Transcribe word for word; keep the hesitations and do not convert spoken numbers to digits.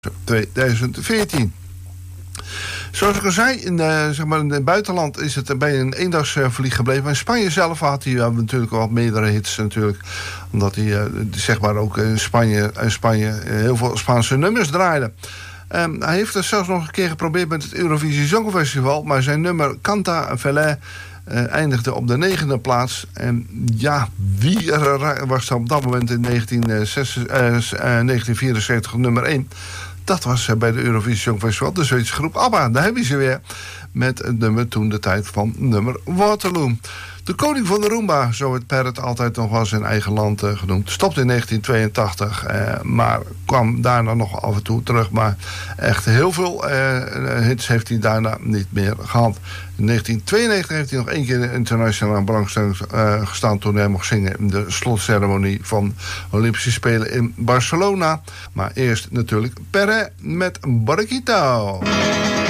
tweeduizend veertien. Zoals ik al zei, in, uh, zeg maar in het buitenland is het bij een eendagsvlieg gebleven. In Spanje zelf had hij uh, natuurlijk wel meerdere hits natuurlijk. Omdat hij uh, zeg maar ook in Spanje, in Spanje heel veel Spaanse nummers draaide. Um, hij heeft het zelfs nog een keer geprobeerd met het Eurovisie Songfestival. Maar zijn nummer Canta Feliz uh, eindigde op de negende plaats. En ja, wie er was er op dat moment in negentien vierenzeventig nummer één? Dat was bij de Eurovisie Songfestival, de Zweedse groep ABBA. Daar hebben ze weer met het nummer toen de tijd van nummer Waterloo. De koning van de Roomba, zo werd Parrot altijd nog wel zijn eigen land uh, genoemd, stopte in negentien tweeëntachtig, uh, maar kwam daarna nog af en toe terug. Maar echt heel veel uh, hits heeft hij daarna niet meer gehad. In negentien tweeënnegentig heeft hij nog één keer in de internationale belangstelling uh, gestaan toen hij mocht zingen in de slotceremonie van Olympische Spelen in Barcelona. Maar eerst natuurlijk Perret met Borriquito.